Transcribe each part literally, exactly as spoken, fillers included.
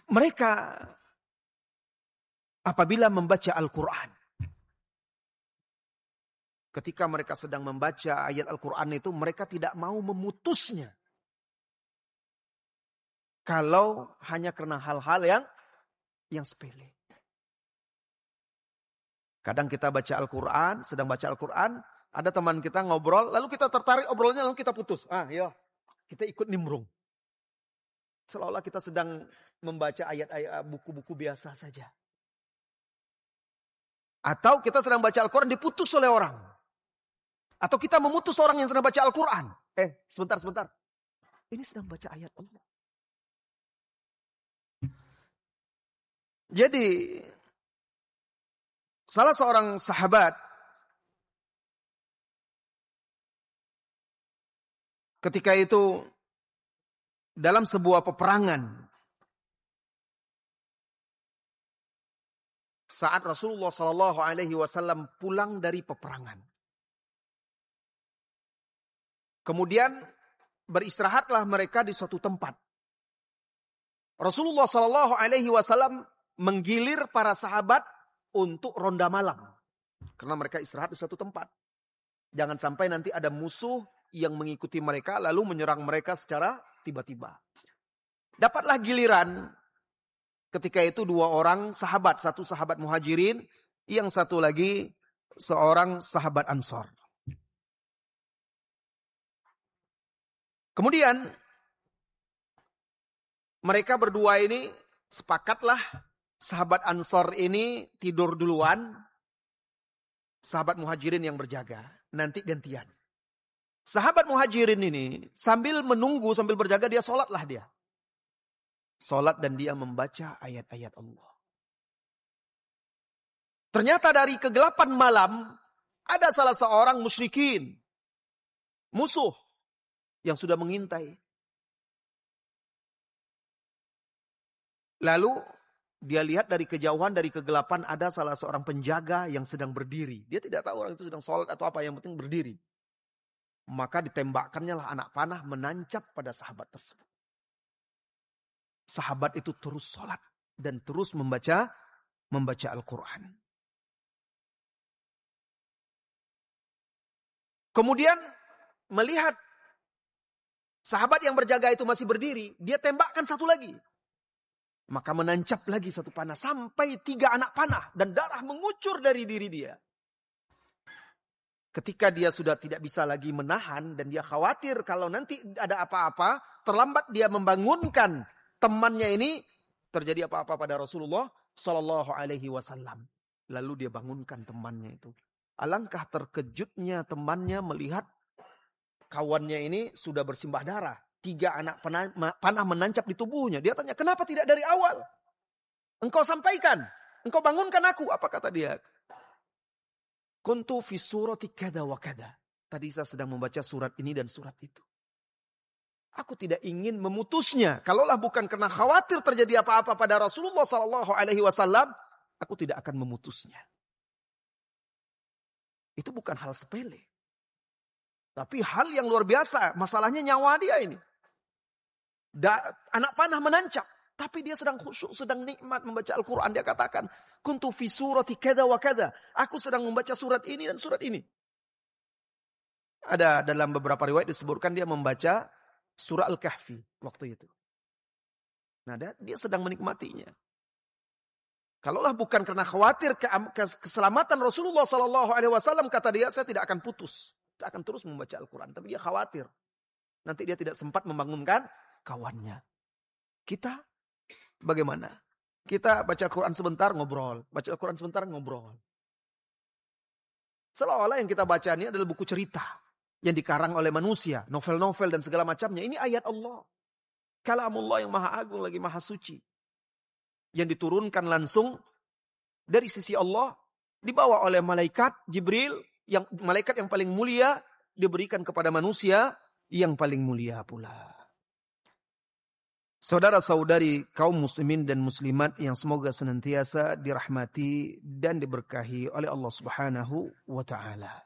mereka apabila membaca Al-Quran, ketika mereka sedang membaca ayat Al-Quran itu, mereka tidak mau memutusnya. Kalau hanya karena hal-hal yang yang sepele. Kadang kita baca Al-Quran, sedang baca Al-Quran, ada teman kita ngobrol, lalu kita tertarik obrolnya, lalu kita putus. Ah, ya, kita ikut nimbrung. Seolah-olah kita sedang membaca ayat-ayat buku-buku biasa saja. Atau kita sedang baca Al-Quran diputus oleh orang. Atau kita memutus orang yang sedang baca Al-Quran. Eh, sebentar, sebentar. Ini sedang baca ayat Allah. Jadi, salah seorang sahabat ketika itu dalam sebuah peperangan, saat Rasulullah Shallallahu Alaihi Wasallam pulang dari peperangan, kemudian beristirahatlah mereka di suatu tempat. Rasulullah Shallallahu Alaihi Wasallam menggilir para sahabat untuk ronda malam, karena mereka istirahat di suatu tempat. Jangan sampai nanti ada musuh yang mengikuti mereka lalu menyerang mereka secara tiba-tiba. Dapatlah giliran ketika itu dua orang sahabat, satu sahabat Muhajirin, yang satu lagi seorang sahabat Ansor. Kemudian mereka berdua ini sepakatlah sahabat Ansor ini tidur duluan, sahabat Muhajirin yang berjaga, nanti gantian. Sahabat Muhajirin ini sambil menunggu, sambil berjaga, dia sholatlah dia. Sholat dan dia membaca ayat-ayat Allah. Ternyata dari kegelapan malam, ada salah seorang musyrikin, musuh, yang sudah mengintai. Lalu dia lihat dari kejauhan, dari kegelapan, ada salah seorang penjaga yang sedang berdiri. Dia tidak tahu orang itu sedang sholat atau apa, yang penting berdiri. Maka ditembakkannya lah anak panah menancap pada sahabat tersebut. Sahabat itu terus sholat dan terus membaca membaca Al-Quran. Kemudian melihat sahabat yang berjaga itu masih berdiri, dia tembakkan satu lagi. Maka menancap lagi satu panah sampai tiga anak panah dan darah mengucur dari diri dia. Ketika dia sudah tidak bisa lagi menahan dan dia khawatir kalau nanti ada apa-apa, terlambat dia membangunkan temannya ini, terjadi apa-apa pada Rasulullah Shallallahu Alaihi Wasallam. Lalu dia bangunkan temannya itu. Alangkah terkejutnya temannya melihat kawannya ini sudah bersimbah darah. Tiga anak panah, panah menancap di tubuhnya. Dia tanya, kenapa tidak dari awal? Engkau sampaikan, engkau bangunkan aku. Apa kata dia? Kuntu fi surati kada wa kada. Tadi saya sedang membaca surat ini dan surat itu. Aku tidak ingin memutusnya. Kalaulah bukan karena khawatir terjadi apa-apa pada Rasulullah Sallallahu Alaihi Wasallam, aku tidak akan memutusnya. Itu bukan hal sepele. Tapi hal yang luar biasa. Masalahnya nyawa dia ini. Da, anak panah menancap. Tapi dia sedang khusyuk, sedang nikmat membaca Al-Quran. Dia katakan, kuntu fi surati kada wa kada. Aku sedang membaca surat ini dan surat ini. Ada dalam beberapa riwayat disebutkan dia membaca surah Al-Kahfi waktu itu. Nah, dia, dia sedang menikmatinya. Kalaulah bukan karena khawatir ke, ke, keselamatan Rasulullah Sallallahu Alaihi Wasallam, kata dia, saya tidak akan putus. Saya akan terus membaca Al-Quran. Tapi dia khawatir. Nanti dia tidak sempat membangunkan kawannya. Kita bagaimana? Kita baca Al-Quran sebentar ngobrol. Baca Al-Quran sebentar ngobrol. Seolah-olah yang kita baca ini adalah buku cerita. Yang dikarang oleh manusia. Novel-novel dan segala macamnya. Ini ayat Allah. Kalamullah yang maha agung lagi maha suci. Yang diturunkan langsung dari sisi Allah. Dibawa oleh malaikat Jibril. Yang malaikat yang paling mulia. Diberikan kepada manusia yang paling mulia pula. Saudara-saudari kaum muslimin dan muslimat yang semoga senantiasa dirahmati dan diberkahi oleh Allah Subhanahu wa taala.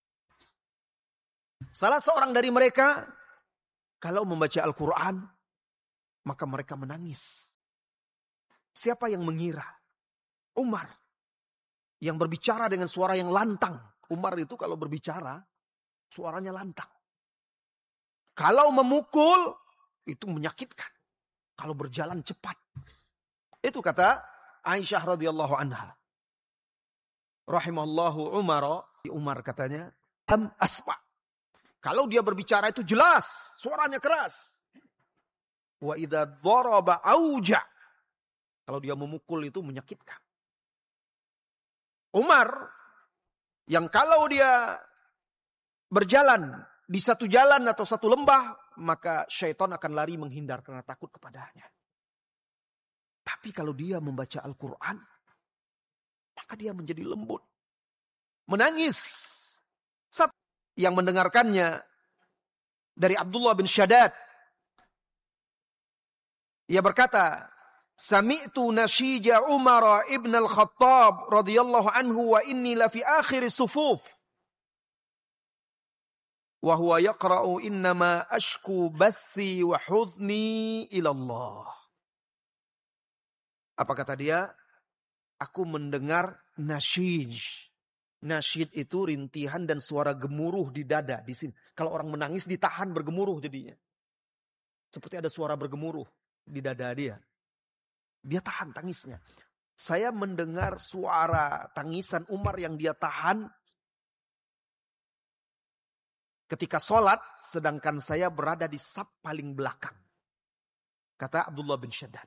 Salah seorang dari mereka kalau membaca Al-Qur'an maka mereka menangis. Siapa yang mengira? Umar. Yang berbicara dengan suara yang lantang. Umar itu kalau berbicara, suaranya lantang. Kalau memukul, itu menyakitkan. Kalau berjalan cepat. Itu kata Aisyah radhiyallahu anha. Rahimallahu Umar. Umar katanya, am asma. Kalau dia berbicara itu jelas, suaranya keras. Wa idza daraba auja. Kalau dia memukul itu menyakitkan. Umar yang kalau dia berjalan di satu jalan atau satu lembah, maka syaitan akan lari menghindar karena takut kepadanya. Tapi kalau dia membaca Al-Quran, maka dia menjadi lembut. Menangis. Yang mendengarkannya dari Abdullah bin Shaddad. Ia berkata, Sami'tu nasyija Umar ibn al-Khattab radhiyallahu anhu wa inni la fi akhir sufuf. Wa huwa yaqra'u innama ashku bathi wa huzni ila Allah. Apa kata dia? Aku mendengar nasyij. Nasyid itu rintihan dan suara gemuruh di dada di sini. Kalau orang menangis ditahan bergemuruh jadinya. Seperti ada suara bergemuruh di dada dia. Dia tahan tangisnya. Saya mendengar suara tangisan Umar yang dia tahan ketika sholat, sedangkan saya berada di saf paling belakang. Kata Abdullah bin Shaddad.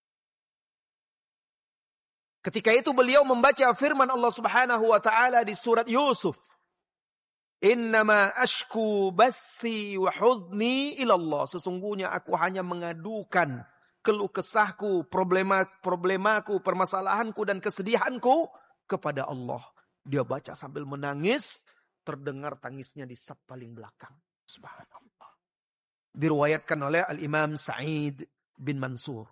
Ketika itu beliau membaca firman Allah Subhanahu wa taala di surat Yusuf. Innama ashku bathi wa hudni ilallah. Sesungguhnya aku hanya mengadukan keluh kesahku, problema problemaku, permasalahanku dan kesedihanku kepada Allah. Dia baca sambil menangis, terdengar tangisnya di saf paling belakang. Subhanallah. Diriwayatkan oleh Al-Imam Sa'id bin Mansur.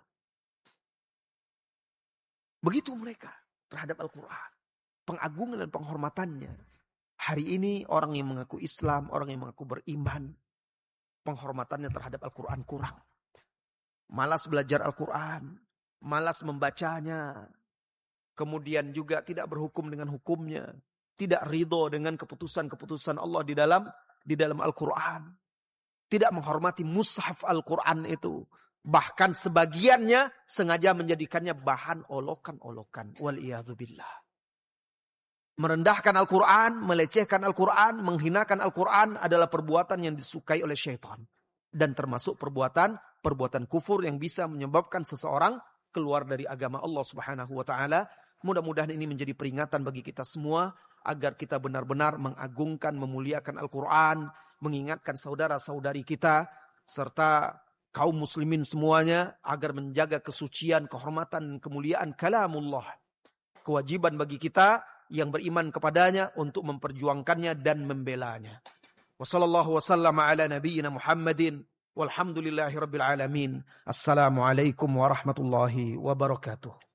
Begitu mereka terhadap Al-Quran. Pengagungan dan penghormatannya. Hari ini orang yang mengaku Islam, orang yang mengaku beriman, penghormatannya terhadap Al-Quran kurang. Malas belajar Al-Quran, malas membacanya. Kemudian juga tidak berhukum dengan hukumnya. Tidak ridho dengan keputusan-keputusan Allah di dalam di dalam Al-Quran. Tidak menghormati mushaf Al-Quran itu. Bahkan sebagiannya sengaja menjadikannya bahan olokan-olokan. Waliyadzubillah. Merendahkan Al-Quran, melecehkan Al-Quran, menghinakan Al-Quran adalah perbuatan yang disukai oleh syaitan. Dan termasuk perbuatan perbuatan kufur yang bisa menyebabkan seseorang keluar dari agama Allah Subhanahu wa taala. Mudah-mudahan ini menjadi peringatan bagi kita semua agar kita benar-benar mengagungkan, memuliakan Al-Quran, mengingatkan saudara-saudari kita serta kaum muslimin semuanya agar menjaga kesucian, kehormatan, kemuliaan kalamullah. Kewajiban bagi kita yang beriman kepadanya untuk memperjuangkannya dan membelanya. Wassallallahu wasallam ala nabiyyina Muhammadin walhamdulillahi rabbil alamin. Assalamualaikum warahmatullahi wabarakatuh.